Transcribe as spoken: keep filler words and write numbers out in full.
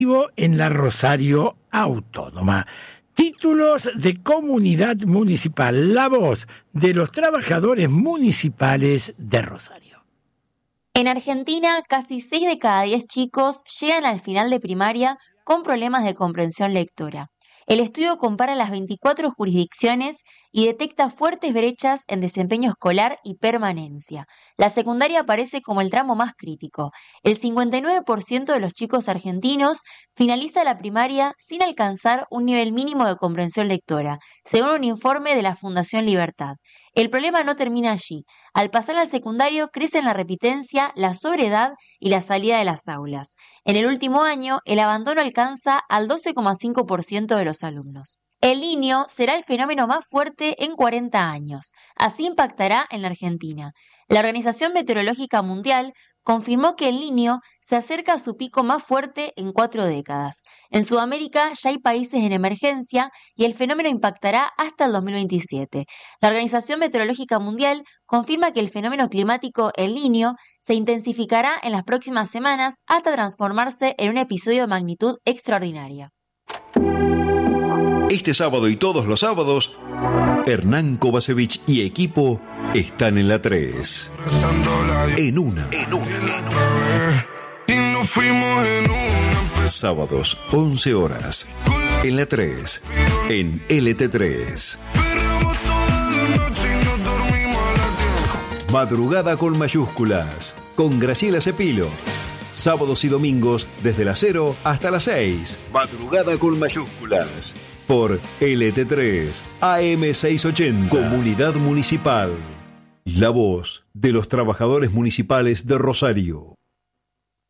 en la Rosario Autónoma. Títulos de comunidad municipal, la voz de los trabajadores municipales de Rosario. En Argentina, casi seis de cada diez chicos llegan al final de primaria con problemas de comprensión lectora. El estudio compara las veinticuatro jurisdicciones y detecta fuertes brechas en desempeño escolar y permanencia. La secundaria aparece como el tramo más crítico. El cincuenta y nueve por ciento de los chicos argentinos finaliza la primaria sin alcanzar un nivel mínimo de comprensión lectora, según un informe de la Fundación Libertad. El problema no termina allí. Al pasar al secundario crecen la repitencia, la sobreedad y la salida de las aulas. En el último año, el abandono alcanza al doce coma cinco por ciento de los alumnos. El Niño será el fenómeno más fuerte en cuarenta años. Así impactará en la Argentina. La Organización Meteorológica Mundial confirmó que el Niño se acerca a su pico más fuerte en cuatro décadas. En Sudamérica ya hay países en emergencia y el fenómeno impactará hasta el dos mil veintisiete. La Organización Meteorológica Mundial confirma que el fenómeno climático El Niño se intensificará en las próximas semanas hasta transformarse en un episodio de magnitud extraordinaria. Este sábado y todos los sábados, Hernán Kovacevic y equipo están en la tres. En una. En una. En una. Sábados, once horas. En la tres. En L T tres. Madrugada con mayúsculas. Con Graciela Cepilo. Sábados y domingos desde las cero hasta las seis. Madrugada con mayúsculas. Por L T tres, A M seiscientos ochenta, Comunidad Municipal. La voz de los trabajadores municipales de Rosario.